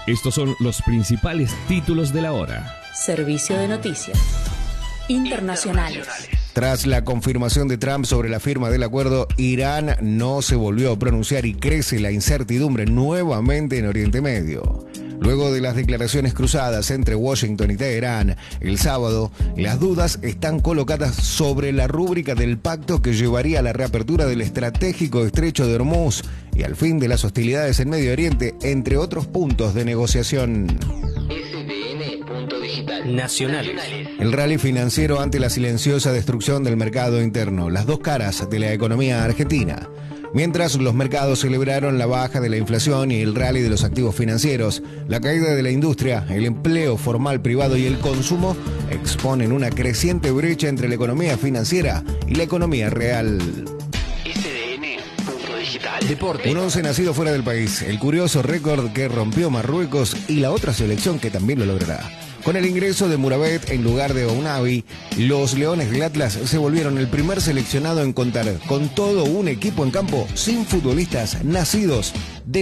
Estos son los principales títulos de la hora. Servicio de noticias internacionales. Tras la confirmación de Trump sobre la firma del acuerdo, Irán no se volvió a pronunciar y crece la incertidumbre nuevamente en Oriente Medio. Luego de las declaraciones cruzadas entre Washington y Teherán el sábado, las dudas están colocadas sobre la rúbrica del pacto que llevaría a la reapertura del estratégico estrecho de Hormuz y al fin de las hostilidades en Medio Oriente, entre otros puntos de negociación. Nacionales. El rally financiero ante la silenciosa destrucción del mercado interno, las dos caras de la economía argentina. Mientras los mercados celebraron la baja de la inflación y el rally de los activos financieros, la caída de la industria, el empleo formal privado y el consumo exponen una creciente brecha entre la economía financiera y la economía real. Deporte. Un 11 nacido fuera del país, el curioso récord que rompió Marruecos y la otra selección que también lo logrará. Con el ingreso de Mourabet en lugar de Ounavi, los Leones del Atlas se volvieron el primer seleccionado en contar con todo un equipo en campo sin futbolistas nacidos de